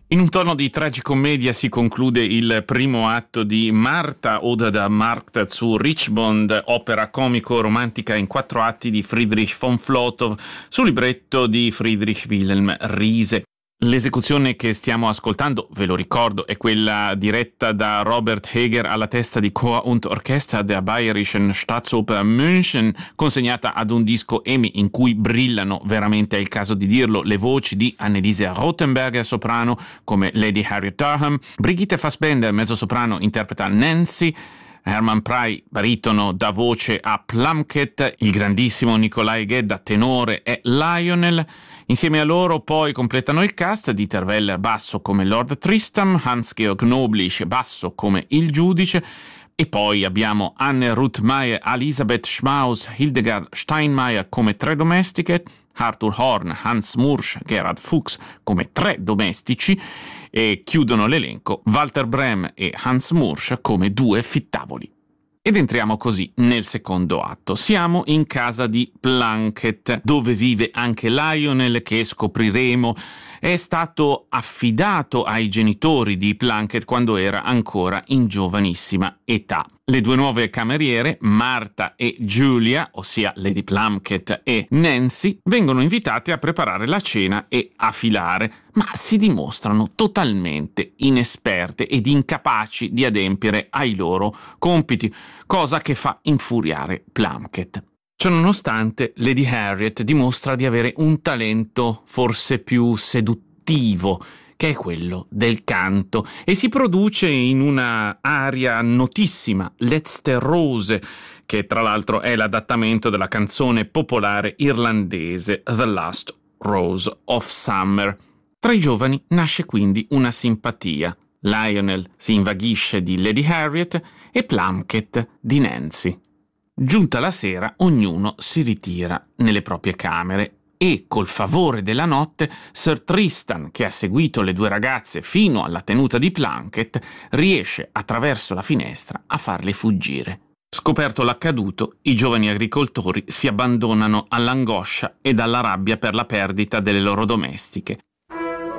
In un tono di tragicommedia si conclude il primo atto di Martha oder der Markt zu Richmond, opera comico-romantica in 4 atti di Friedrich von Flotow, su libretto di Friedrich Wilhelm Riese. L'esecuzione che stiamo ascoltando, ve lo ricordo, è quella diretta da Robert Heger alla testa di Chor und Orchester der Bayerischen Staatsoper München, consegnata ad un disco EMI in cui brillano, veramente è il caso di dirlo, le voci di Anneliese Rothenberger soprano come Lady Harriet Durham, Brigitte Fassbender mezzosoprano interpreta Nancy, Hermann Prey, baritono, dà voce a Plunkett, il grandissimo Nikolai Gedda, tenore, è Lionel. Insieme a loro poi completano il cast Dieter Weller, basso come Lord Tristram, Hans-Georg Noblich, basso come il giudice, e poi abbiamo Anne Ruth Meyer, Elisabeth Schmaus, Hildegard Steinmeier come 3 domestiche, Arthur Horn, Hans Mursch, Gerhard Fuchs come 3 domestici, e chiudono l'elenco Walter Brem e Hans Mursch come 2 fittavoli. Ed entriamo così nel secondo atto. Siamo in casa di Plunkett, dove vive anche Lionel, che scopriremo è stato affidato ai genitori di Plunkett quando era ancora in giovanissima età. Le 2 nuove cameriere, Martha e Julia, ossia Lady Plunkett e Nancy, vengono invitate a preparare la cena e a filare, ma si dimostrano totalmente inesperte ed incapaci di adempiere ai loro compiti, cosa che fa infuriare Plunkett. Ciononostante, Lady Harriet dimostra di avere un talento forse più seduttivo, che è quello del canto, e si produce in una aria notissima, Letzte Rose, che tra l'altro è l'adattamento della canzone popolare irlandese The Last Rose of Summer. Tra i giovani nasce quindi una simpatia. Lionel si invaghisce di Lady Harriet e Plunkett di Nancy. Giunta la sera, ognuno si ritira nelle proprie camere e, col favore della notte, Sir Tristan, che ha seguito le 2 ragazze fino alla tenuta di Plunkett, riesce attraverso la finestra a farle fuggire. Scoperto l'accaduto, i giovani agricoltori si abbandonano all'angoscia ed alla rabbia per la perdita delle loro domestiche